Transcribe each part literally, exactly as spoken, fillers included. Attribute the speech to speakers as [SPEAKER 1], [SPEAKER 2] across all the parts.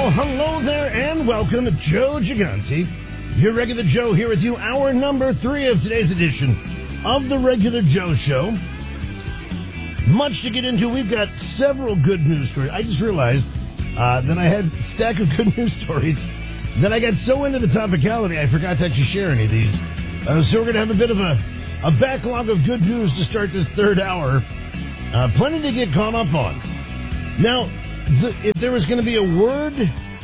[SPEAKER 1] Well, hello there and welcome. Joe Gigante, your regular Joe here with you. Hour number three of today's edition of the Regular Joe Show. Much to get into. We've got several good news stories. I just realized uh, that I had a stack of good news stories. Then I got so into the topicality, I forgot to actually share any of these. Uh, so we're going to have a bit of a, a backlog of good news to start this third hour. Uh, plenty to get caught up on. Now, the, if there was going to be a word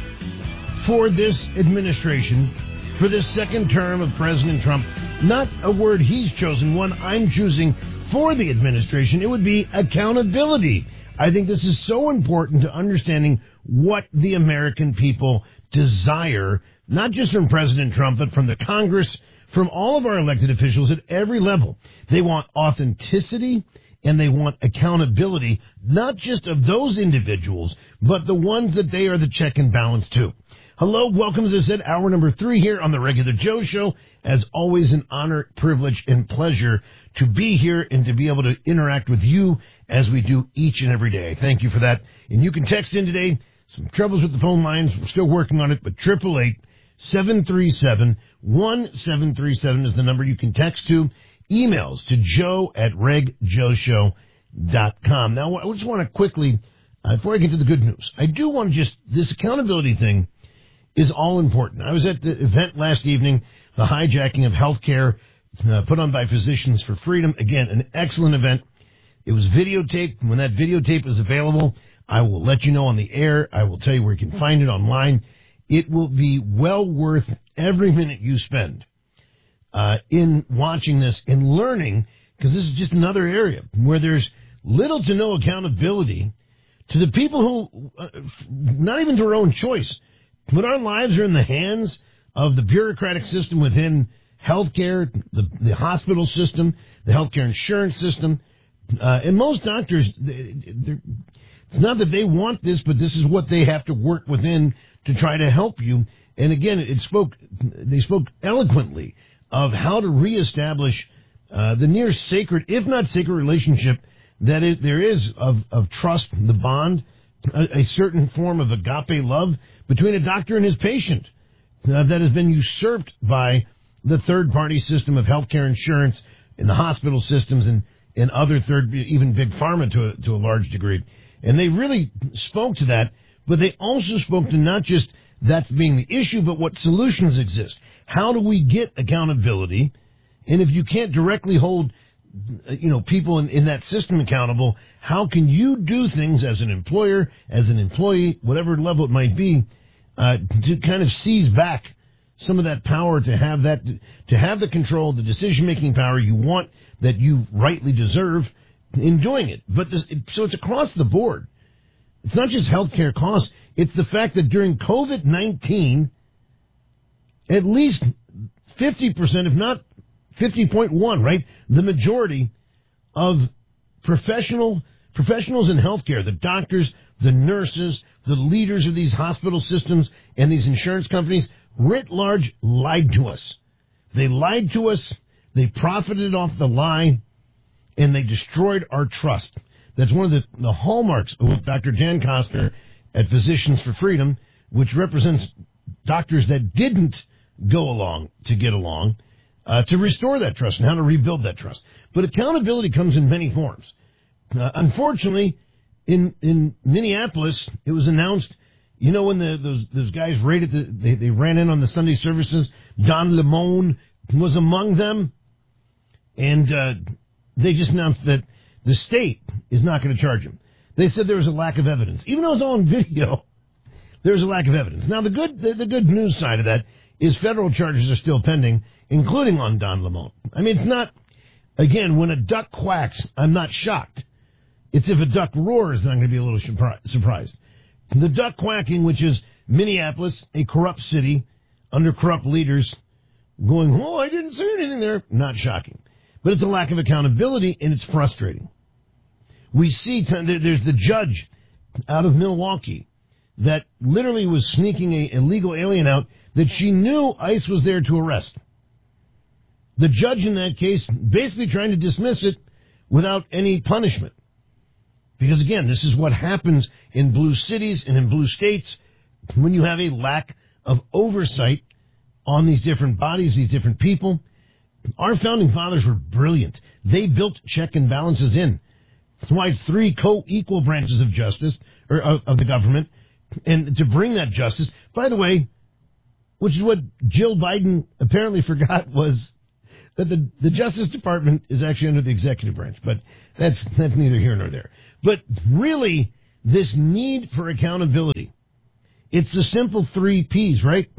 [SPEAKER 1] for this administration, for this second term of President Trump, not a word he's chosen, one I'm choosing for the administration, it would be accountability. I think this is so important to understanding what the American people desire, not just from President Trump, but from the Congress, from all of our elected officials at every level. They want authenticity and they want accountability, not just of those individuals, but the ones that they are the check and balance to. Hello, welcome, as I said, hour number three here on the Regular Joe Show. As always, an honor, privilege, and pleasure to be here and to be able to interact with you as we do each and every day. Thank you for that. And you can text in today. Some troubles with the phone lines. We're still working on it, but eight eight eight, seven three seven, one seven three seven is the number you can text to. Emails to joe at reg joe show dot com. Now, I just want to quickly, uh, before I get to the good news, I do want to just, this accountability thing is all important. I was at the event last evening, the hijacking of healthcare, uh, put on by Physicians for Freedom. Again, an excellent event. It was videotaped. When that videotape is available, I will let you know on the air. I will tell you where you can find it online. It will be well worth every minute you spend uh, in watching this and learning, because this is just another area where there's little to no accountability to the people who, uh, not even to our own choice, but our lives are in the hands of the bureaucratic system within healthcare, the, the hospital system, the healthcare insurance system. Uh, and most doctors, it's not that they want this, but this is what they have to work within to try to help you. And again, it spoke, they spoke eloquently of how to reestablish uh, the near sacred, if not sacred, relationship that it, there is of, of trust, the bond, a, a certain form of agape love between a doctor and his patient uh, that has been usurped by the third-party system of healthcare insurance and the hospital systems and, and other third, even big pharma to a, to a large degree. And they really spoke to that, but they also spoke to not just that's being the issue, but what solutions exist. How do we get accountability? And if you can't directly hold, you know, people in, in that system accountable, how can you do things as an employer, as an employee, whatever level it might be, uh, to kind of seize back some of that power, to have that, to have the control, the decision-making power you want, that you rightly deserve in doing it. But this, it, so it's across the board. It's not just healthcare costs. It's the fact that during COVID nineteen, at least fifty percent, if not fifty point one, right, the majority of professional professionals in healthcare, the doctors, the nurses, the leaders of these hospital systems and these insurance companies, writ large, lied to us. They lied to us. They profited off the lie, and they destroyed our trust. That's one of the, the hallmarks of Doctor Dan Costner at Physicians for Freedom, which represents doctors that didn't go along to get along, uh, to restore that trust and how to rebuild that trust. But accountability comes in many forms. Uh, unfortunately, in in Minneapolis, it was announced, you know, when the, those those guys raided, the, they, they ran in on the Sunday services, Don Lemon was among them, and uh, they just announced that the state is not going to charge him. They said there was a lack of evidence. Even though it was on video, there's a lack of evidence. Now, the good the, the good news side of that is federal charges are still pending, including on Don Lemon. I mean, it's not, again, when a duck quacks, I'm not shocked. It's if a duck roars that I'm going to be a little surprised. The duck quacking, which is Minneapolis, a corrupt city, under corrupt leaders, going, oh, I didn't say anything there, not shocking. But it's a lack of accountability, and it's frustrating. We see, there's the judge out of Milwaukee that literally was sneaking a illegal alien out that she knew ICE was there to arrest. The judge in that case basically trying to dismiss it without any punishment. Because, again, this is what happens in blue cities and in blue states. when you have a lack of oversight on these different bodies, these different people. Our founding fathers were brilliant. They built check and balances in. That's why it's three co-equal branches of justice, or of, of the government, and to bring that justice. By the way, which is what Jill Biden apparently forgot, was that the, the Justice Department is actually under the executive branch, but that's that's neither here nor there. But really, this need for accountability, it's the simple three P's, right?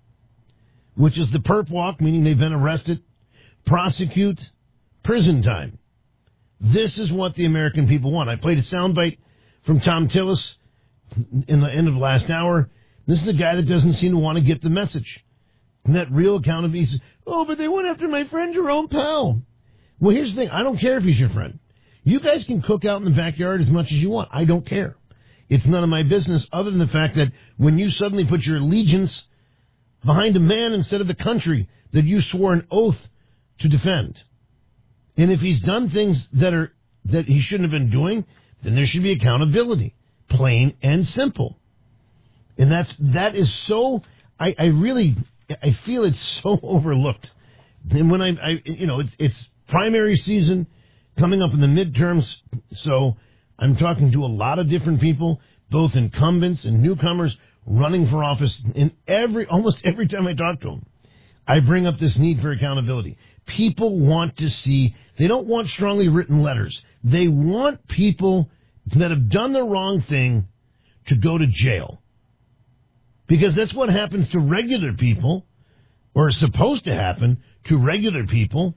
[SPEAKER 1] Which is the perp walk, meaning they've been arrested, prosecute, prison time. This is what the American people want. I played a soundbite from Tom Tillis in the end of last hour. This is a guy that doesn't seem to want to get the message. And that real accountability says, oh, but they went after my friend Jerome Powell. Well, here's the thing. I don't care if he's your friend. You guys can cook out in the backyard as much as you want. I don't care. It's none of my business, other than the fact that when you suddenly put your allegiance behind a man instead of the country that you swore an oath to defend. And if he's done things that are that he shouldn't have been doing, then there should be accountability. Plain and simple. And that's that is so I, I really I feel it's so overlooked. And when I, I you know, it's it's primary season coming up in the midterms, so I'm talking to a lot of different people, both incumbents and newcomers running for office. And every almost every time I talk to them, I bring up this need for accountability. People want to see, they don't want strongly written letters. They want people that have done the wrong thing to go to jail. Because that's what happens to regular people, or is supposed to happen to regular people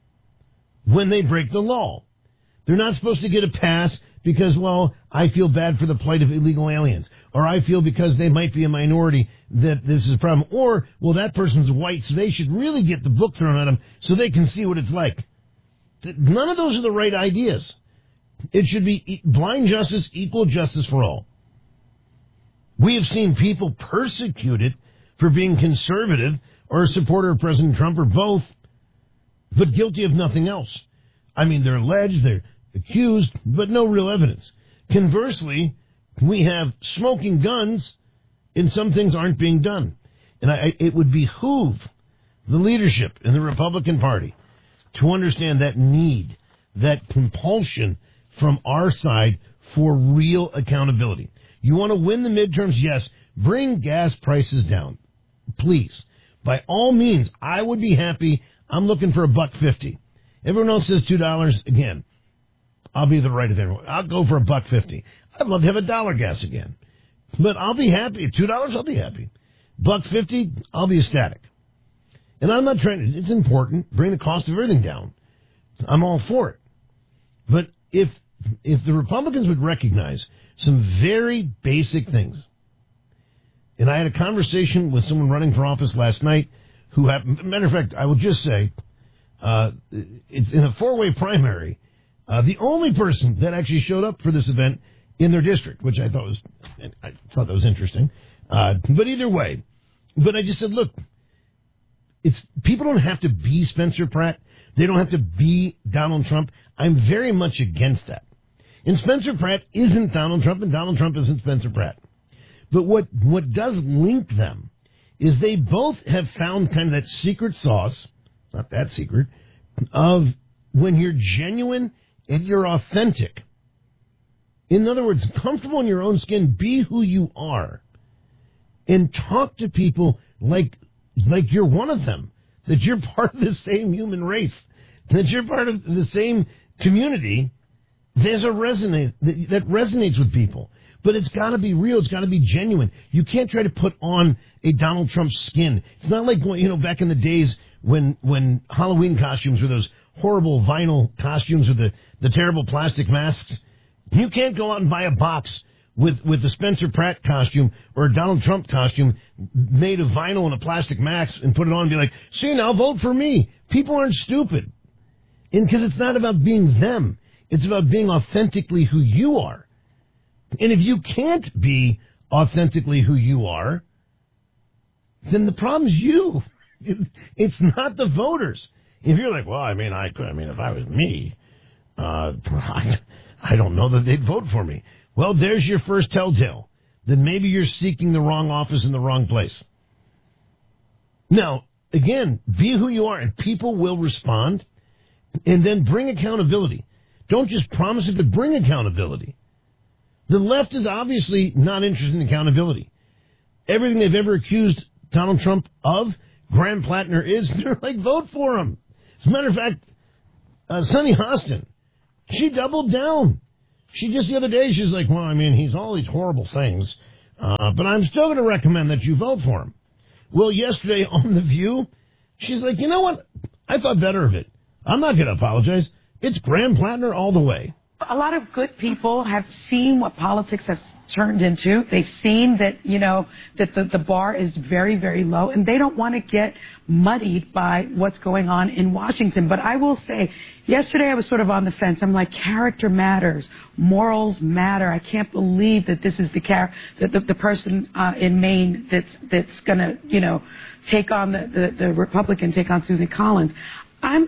[SPEAKER 1] when they break the law. They're not supposed to get a pass because, well, I feel bad for the plight of illegal aliens. Or I feel because they might be a minority that this is a problem. Or, well, that person's white, so they should really get the book thrown at them so they can see what it's like. None of those are the right ideas. It should be blind justice, equal justice for all. We have seen people persecuted for being conservative or a supporter of President Trump or both, but guilty of nothing else. I mean, they're alleged, they're accused, but no real evidence. Conversely, we have smoking guns, and some things aren't being done. And I, it would behoove the leadership in the Republican Party to understand that need, that compulsion from our side for real accountability. You want to win the midterms? Yes. Bring gas prices down, please. By all means, I would be happy. I'm looking for a buck fifty. Everyone else says two dollars. Again, I'll be the right of everyone. I'll go for a buck fifty. I'd love to have a dollar gas again. But I'll be happy. Two dollars, I'll be happy. Buck fifty, I'll be ecstatic. And I'm not trying to, it's important, bring the cost of everything down. I'm all for it. But if if the Republicans would recognize some very basic things, and I had a conversation with someone running for office last night who had, matter of fact, I will just say, uh, it's in a four-way primary, uh, the only person that actually showed up for this event in their district, which I thought was, I thought that was interesting. Uh, but either way, but I just said, look, it's, people don't have to be Spencer Pratt. They don't have to be Donald Trump. I'm very much against that. And Spencer Pratt isn't Donald Trump, and Donald Trump isn't Spencer Pratt. But what, what does link them is they both have found kind of that secret sauce, not that secret, of when you're genuine and you're authentic. In other words, comfortable in your own skin, be who you are, and talk to people like like you're one of them, that you're part of the same human race, that you're part of the same community. There's a resonate that, that resonates with people. But it's got to be real. It's got to be genuine. You can't try to put on a Donald Trump skin. It's not like, you know, back in the days when when Halloween costumes were those horrible vinyl costumes with the, the terrible plastic masks. You can't go out and buy a box with, with the Spencer Pratt costume or a Donald Trump costume made of vinyl and a plastic mask and put it on and be like, see, now vote for me. People aren't stupid. And because it's not about being them. It's about being authentically who you are. And if you can't be authentically who you are, then the problem's you. It's not the voters. If you're like, well, I mean, I could, I mean, if I was me, uh, I, I don't know that they'd vote for me. Well, there's your first telltale. then maybe you're seeking the wrong office in the wrong place. Now, again, be who you are, and people will respond, and then bring accountability. Don't just promise it, but bring accountability. The left is obviously not interested in accountability. Everything they've ever accused Donald Trump of, Graham Plattner is, they're like, vote for him. As a matter of fact, uh, Sunny Hostin, she doubled down. She just the other day, she's like, well, I mean, he's all these horrible things, uh, but I'm still going to recommend that you vote for him. Well, yesterday on The View, she's like, you know what? I thought better of it. I'm not going to apologize. It's Graham Plattner all the way.
[SPEAKER 2] A lot of good people have seen what politics has turned into. They've seen that, you know, that the, the bar is very, very low, and they don't want to get muddied by what's going on in Washington. But I will say, yesterday I was sort of on the fence. I'm like, character matters. Morals matter. I can't believe that this is the char- the, the, the person uh, in Maine that's that's going to, you know, take on the, the, the Republican, take on Susan Collins. I'm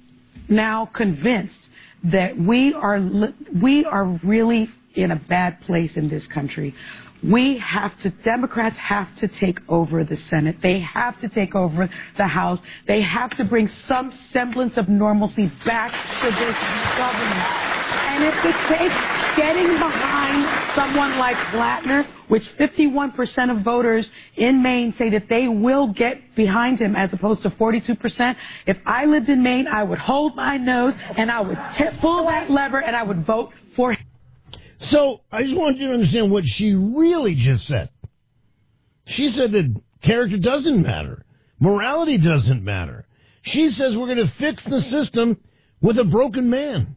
[SPEAKER 2] now convinced that we are we are really in a bad place in this country. We have to, Democrats have to take over the Senate. They have to take over the House. They have to bring some semblance of normalcy back to this government. And if it takes getting behind someone like Plattner, which fifty-one percent of voters in Maine say that they will get behind him as opposed to forty-two percent, if I lived in Maine, I would hold my nose and I would t- pull that lever and I would vote for him.
[SPEAKER 1] So I just want you to understand what she really just said. She said that character doesn't matter. Morality doesn't matter. She says we're going to fix the system with a broken man.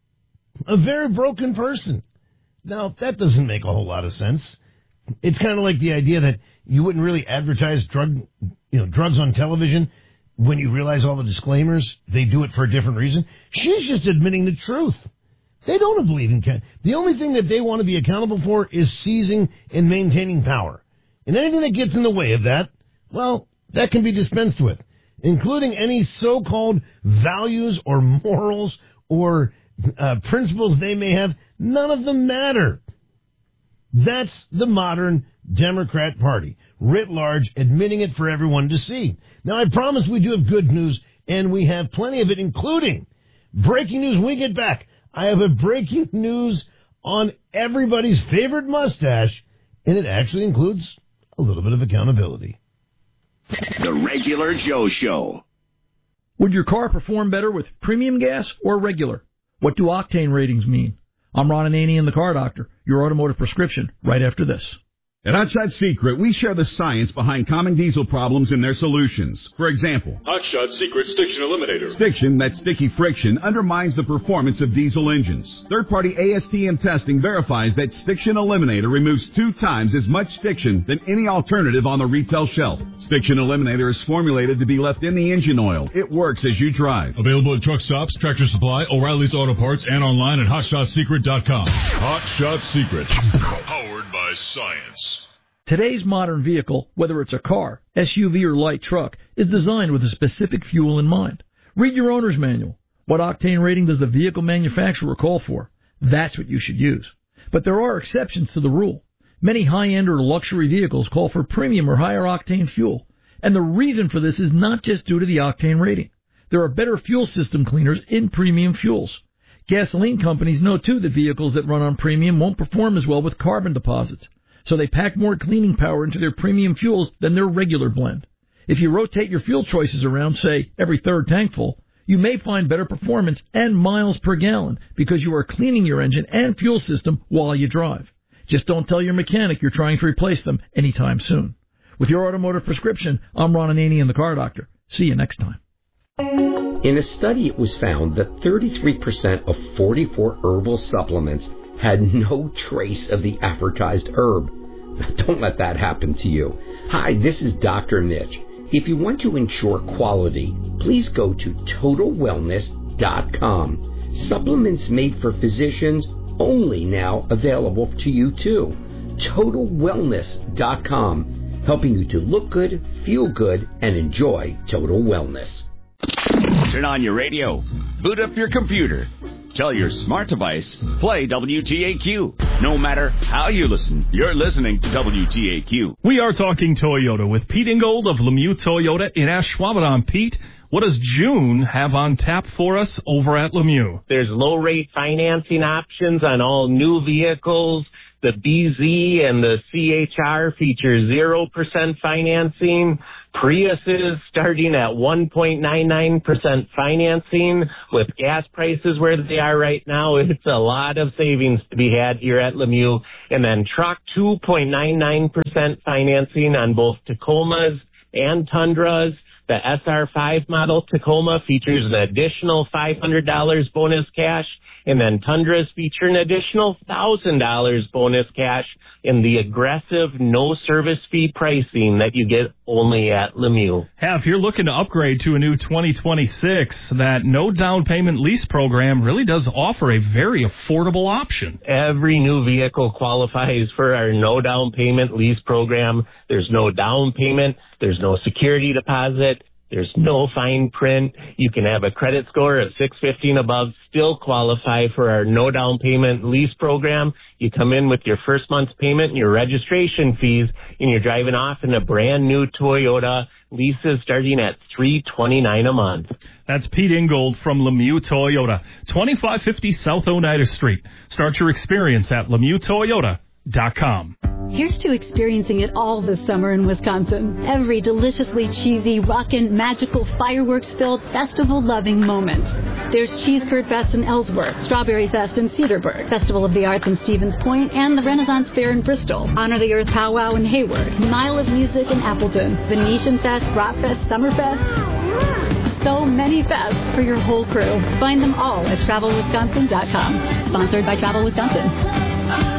[SPEAKER 1] A very broken person. Now, that doesn't make a whole lot of sense. It's kind of like the idea that you wouldn't really advertise drug, you know, drugs on television when you realize all the disclaimers. They do it for a different reason. She's just admitting the truth. They don't believe in ca- the only thing that they want to be accountable for is seizing and maintaining power. And anything that gets in the way of that, well, that can be dispensed with, including any so-called values or morals or uh, principles they may have. None of them matter. That's the modern Democrat Party, writ large, admitting it for everyone to see. Now, I promise we do have good news, and we have plenty of it, including breaking news when we get back. I have a breaking news on everybody's favorite mustache, and it actually includes a little bit of accountability.
[SPEAKER 3] The Regular Joe Show.
[SPEAKER 4] Would your car perform better with premium gas or regular? What do octane ratings mean? I'm Ron Ananian, the Car Doctor, your automotive prescription, right after this.
[SPEAKER 5] At Hotshot Secret, we share the science behind common diesel problems and their solutions. For example,
[SPEAKER 6] Hotshot Secret Stiction Eliminator.
[SPEAKER 5] Stiction, that sticky friction, undermines the performance of diesel engines. Third-party A S T M testing verifies that Stiction Eliminator removes two times as much stiction than any alternative on the retail shelf. Stiction Eliminator is formulated to be left in the engine oil. It works as you drive.
[SPEAKER 6] Available at truck stops, Tractor Supply, O'Reilly's Auto Parts, and online at hot shot secret dot com. Hotshot Secret. Powered by science.
[SPEAKER 4] Today's modern vehicle, whether it's a car, S U V, or light truck, is designed with a specific fuel in mind. Read your owner's manual. What octane rating does the vehicle manufacturer call for? That's what you should use. But there are exceptions to the rule. Many high-end or luxury vehicles call for premium or higher octane fuel. And the reason for this is not just due to the octane rating. There are better fuel system cleaners in premium fuels. Gasoline companies know, too, that vehicles that run on premium won't perform as well with carbon deposits. So they pack more cleaning power into their premium fuels than their regular blend. If you rotate your fuel choices around, say, every third tank full, you may find better performance and miles per gallon because you are cleaning your engine and fuel system while you drive. Just don't tell your mechanic you're trying to replace them anytime soon. With your automotive prescription, I'm Ron Ananian, the Car Doctor. See you next time.
[SPEAKER 7] In a study, it was found that thirty-three percent of forty-four herbal supplements had no trace of the advertised herb. Don't let that happen to you. Hi, this is Doctor Mitch. If you want to ensure quality, please go to total wellness dot com. Supplements made for physicians only now available to you too. total wellness dot com, helping you to look good, feel good, and enjoy total wellness.
[SPEAKER 3] Turn on your radio. Boot up your computer. Tell your smart device, play W T A Q. No matter how you listen, you're listening to W T A Q.
[SPEAKER 8] We are talking Toyota with Pete Ingold of Lemieux Toyota in Ashwaubenon. Pete, what does June have on tap for us over at Lemieux?
[SPEAKER 9] There's low-rate financing options on all new vehicles. The B Z and the C H R feature zero percent financing. Priuses starting at one point nine nine percent financing. With gas prices where they are right now, it's a lot of savings to be had here at Lemieux. And then truck two point nine nine percent financing on both Tacomas and Tundras. The S R five model Tacoma features an additional five hundred dollars bonus cash, and then Tundras feature an additional one thousand dollars bonus cash in the aggressive no service fee pricing that you get only at Lemieux.
[SPEAKER 8] Yeah, if you're looking to upgrade to a new twenty twenty-six, that no down payment lease program really does offer a very affordable option.
[SPEAKER 9] Every new vehicle qualifies for our no down payment lease program. There's no down payment. There's no security deposit. There's no fine print. You can have a credit score of six fifty and above, still qualify for our no down payment lease program. You come in with your first month's payment and your registration fees, and you're driving off in a brand new Toyota. Leases starting at three hundred twenty-nine dollars a month.
[SPEAKER 8] That's Pete Ingold from Lemieux Toyota, twenty-five fifty South Oneida Street. Start your experience at Lemieux Toyota dot com.
[SPEAKER 10] Here's to experiencing it all this summer in Wisconsin. Every deliciously cheesy, rockin', magical, fireworks-filled, festival-loving moment. There's Cheese Curd Fest in Ellsworth, Strawberry Fest in Cedarburg, Festival of the Arts in Stevens Point, and the Renaissance Fair in Bristol. Honor the Earth Powwow in Hayward, Mile of Music in Appleton, Venetian Fest, Rock Fest, Summerfest. So many fests for your whole crew. Find them all at travel wisconsin dot com. Sponsored by Travel Wisconsin.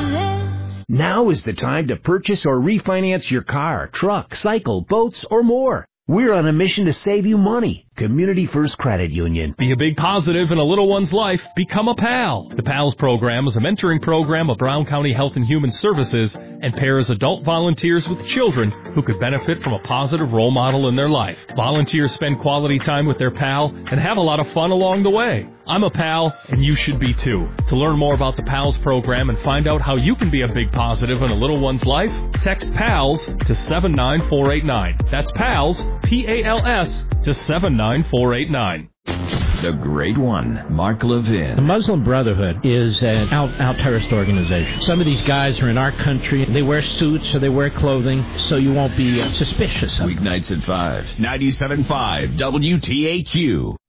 [SPEAKER 11] Now is the time to purchase or refinance your car, truck, cycle, boats, or more. We're on a mission to save you money. Community First Credit Union.
[SPEAKER 8] Be a big positive in a little one's life. Become a PAL. The PALS program is a mentoring program of Brown County Health and Human Services and pairs adult volunteers with children who could benefit from a positive role model in their life. Volunteers spend quality time with their PAL and have a lot of fun along the way. I'm a PAL, and you should be too. To learn more about the PALS program and find out how you can be a big positive in a little one's life, text PALS to seven nine four eight nine. That's PALS, P A L S, to seven nine four eight nine.
[SPEAKER 12] The Great One, Mark Levin.
[SPEAKER 13] The Muslim Brotherhood is an out, out terrorist organization. Some of these guys are in our country. They wear suits or they wear clothing, so you won't be uh, suspicious of them.
[SPEAKER 12] Weeknights at five. ninety-seven point five W T A Q.